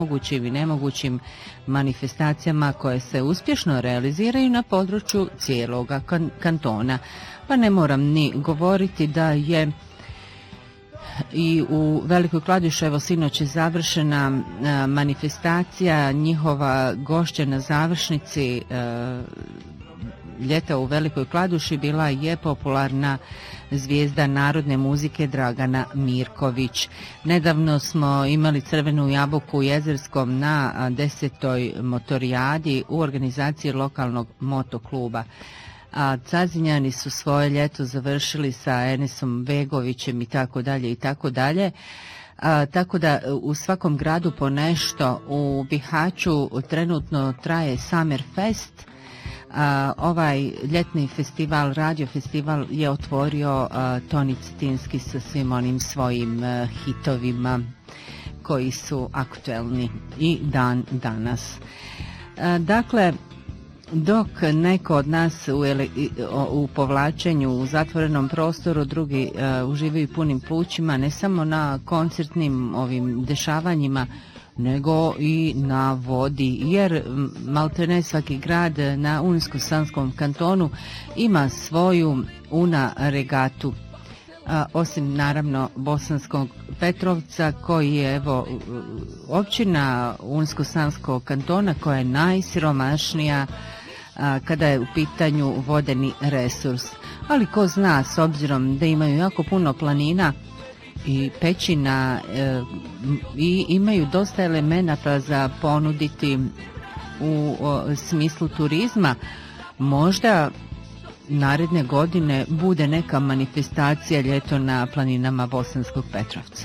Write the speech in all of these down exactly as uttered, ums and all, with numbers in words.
mogućim i nemogućim manifestacijama koje se uspješno realiziraju na području cijeloga kan- kantona. Pa ne moram ni govoriti da je i u Velikoj Kladuši, evo sinoć je završena a, manifestacija, njihova gošća na završnici a, ljeta u Velikoj Kladuši bila je popularna zvijezda narodne muzike Dragana Mirković. Nedavno smo imali Crvenu jabuku u Jezerskom na desetoj motorijadi u organizaciji lokalnog motokluba. A Cazinjani su svoje ljeto završili sa Enesom Begovićem i tako dalje i tako dalje. A, tako da u svakom gradu po nešto. U Bihaću trenutno traje Summer Fest. A, ovaj ljetni festival, radio festival je otvorio a, Toni Cetinski sa svim onim svojim a, hitovima koji su aktuelni i dan danas. A, dakle, dok neko od nas u, ele, u povlačenju u zatvorenom prostoru, drugi uh, uživaju punim plućima, ne samo na koncertnim ovim dešavanjima, nego i na vodi, jer maltene svaki grad na Unsko-Sanskom kantonu ima svoju Una regatu. A, osim naravno Bosanskog Petrovca, koji je evo općina Unsko-Sanskog kantona koja je najsiromašnija a, kada je u pitanju vodeni resurs. Ali ko zna, s obzirom da imaju jako puno planina i pećina e, i imaju dosta elemenata za ponuditi u o, smislu turizma, možda naredne godine bude neka manifestacija ljeto na planinama Bosanskog Petrovca.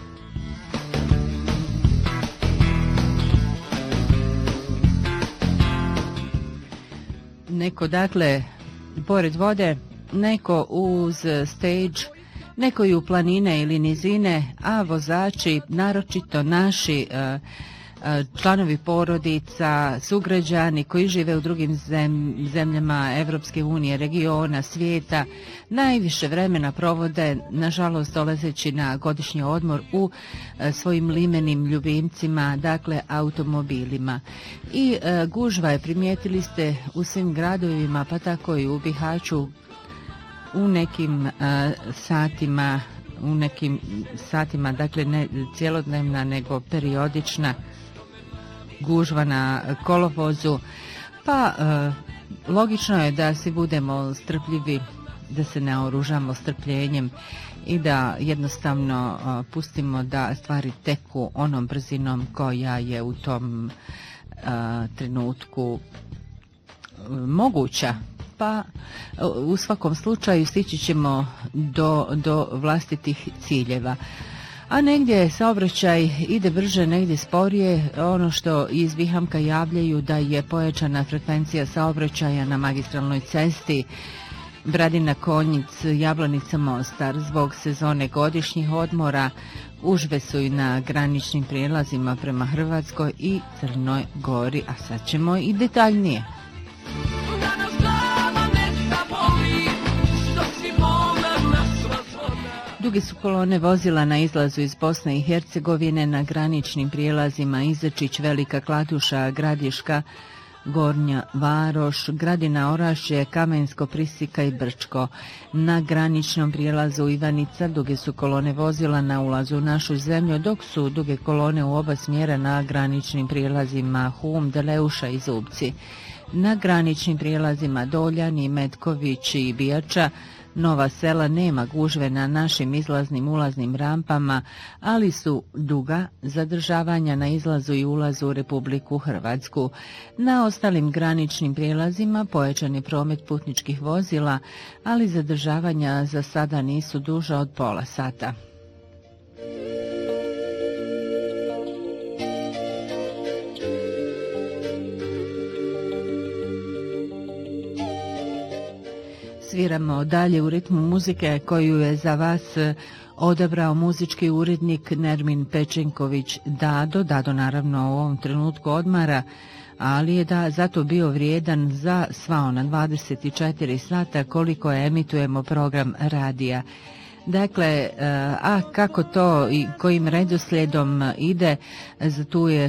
Neko dakle pored vode, neko uz stage, neko i u planine ili nizine, a vozači, naročito naši uh, članovi porodica, sugrađani koji žive u drugim zem, zemljama Evropske unije, regiona, svijeta, najviše vremena provode, nažalost, dolazeći na godišnji odmor u e, svojim limenim ljubimcima, dakle automobilima. I e, gužva je, primijetili ste, u svim gradovima, pa tako i u Bihaću, u nekim e, satima, u nekim satima, dakle ne cijelodnevna, nego periodična gužva na kolovozu, pa e, logično je da si budemo strpljivi, da se ne oružamo strpljenjem i da jednostavno e, pustimo da stvari teku onom brzinom koja je u tom e, trenutku e, moguća. Pa u svakom slučaju stići ćemo do, do vlastitih ciljeva. A negdje saobraćaj ide brže, negdje sporije. Ono što iz Bihamka javljaju da je pojačana frekvencija saobraćaja na magistralnoj cesti Bradina Konjic, Jablanica Mostar zbog sezone godišnjih odmora. Užve su i na graničnim prijelazima prema Hrvatskoj i Crnoj Gori, a sad ćemo i detaljnije. Duge su kolone vozila na izlazu iz Bosne i Hercegovine na graničnim prijelazima Izačić, Velika Kladuša, Gradiška, Gornja Varoš, Gradina Orašje, Kamensko, Prisika i Brčko. Na graničnom prijelazu Ivanica duge su kolone vozila na ulazu u našu zemlju, dok su duge kolone u oba smjera na graničnim prijelazima Hum, Deleuša i Zubci. Na graničnim prijelazima Doljani, Metković i Bijača, Nova Sela nema gužve na našim izlaznim ulaznim rampama, ali su duga zadržavanja na izlazu i ulazu u Republiku Hrvatsku. Na ostalim graničnim prijelazima pojačan je promet putničkih vozila, ali zadržavanja za sada nisu duža od pola sata. Sviramo dalje u ritmu muzike koju je za vas odabrao muzički urednik Nermin Pečenković Dado. Dado naravno u ovom trenutku odmara, ali je da zato bio vrijedan za sva ona dvadeset četiri sata koliko je emitujemo program radija. Dakle, a kako to i kojim redoslijedom ide, za tu je